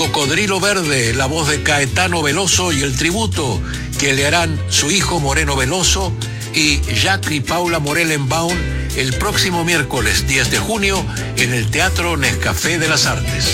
Cocodrilo Verde, la voz de Caetano Veloso y el tributo que le harán su hijo Moreno Veloso y Jack y Paula Morellenbaum el próximo miércoles 10 de junio en el Teatro Nescafé de las Artes.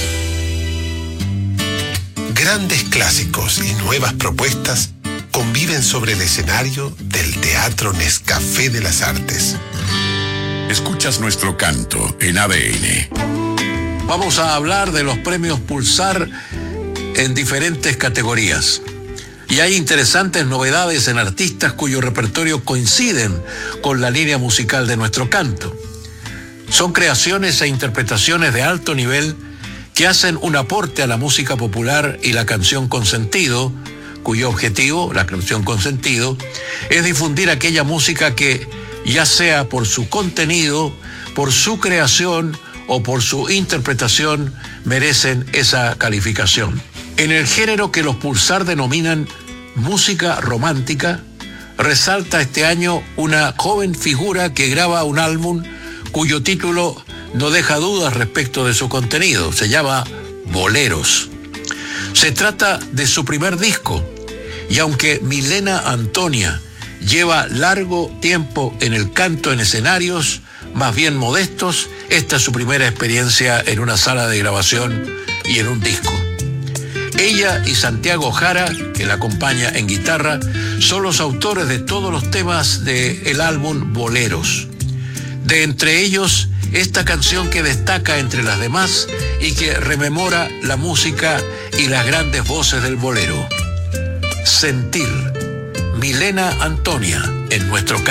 Grandes clásicos y nuevas propuestas conviven sobre el escenario del Teatro Nescafé de las Artes. Escuchas nuestro canto en ADN. Vamos a hablar de los premios Pulsar en diferentes categorías. Y hay interesantes novedades en artistas cuyo repertorio coinciden con la línea musical de nuestro canto. Son creaciones e interpretaciones de alto nivel que hacen un aporte a la música popular y la canción con sentido, cuyo objetivo, la canción con sentido, es difundir aquella música que, ya sea por su contenido, por su creación o por su interpretación, merecen esa calificación. En el género que los Pulsar denominan música romántica, resalta este año una joven figura que graba un álbum cuyo título no deja dudas respecto de su contenido. Se llama Boleros. Se trata de su primer disco, y aunque Milena Antonia lleva largo tiempo en el canto en escenarios más bien modestos, esta es su primera experiencia en una sala de grabación y en un disco. Ella y Santiago Jara, que la acompaña en guitarra, son los autores de todos los temas del álbum Boleros. De entre ellos, esta canción que destaca entre las demás y que rememora la música y las grandes voces del bolero. Sentir. Milena Antonia en nuestro